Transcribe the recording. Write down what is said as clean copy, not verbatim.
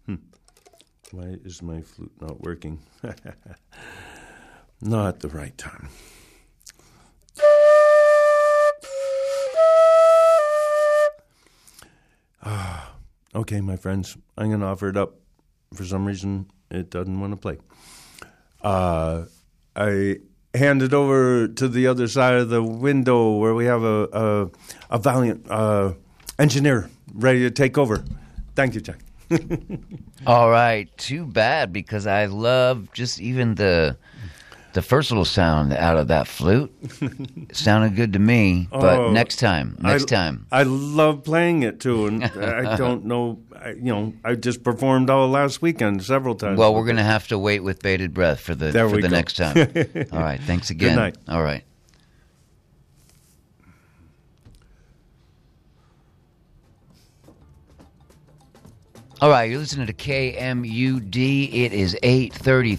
Why is my flute not working? Not at the right time. Okay, my friends, I'm going to offer it up. For some reason, it doesn't want to play. I hand it over to the other side of the window where we have a valiant engineer ready to take over. Thank you, Jack. All right, too bad, because I love just even the first little sound out of that flute. It sounded good to me, but next time. I love playing it too, and I don't know, I just performed all last weekend several times. Well, we're going to have to wait with bated breath for the next time. All right, thanks again. Good night. All right. All right, you're listening to KMUD. It is 8:33.